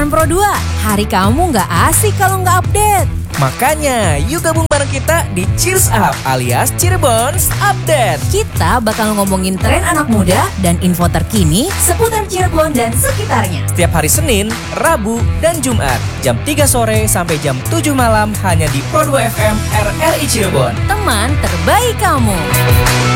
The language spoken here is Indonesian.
Teman Pro 2, hari kamu nggak asik kalau nggak update. Makanya, yuk gabung bareng kita di Cheers Up alias Cirebons Update. Kita bakal ngomongin tren anak muda dan info terkini seputar Cirebon dan sekitarnya. Setiap hari Senin, Rabu, dan Jumat, jam 3 sore sampai jam 7 malam hanya di Pro 2 FM RRI Cirebon. Teman terbaik kamu.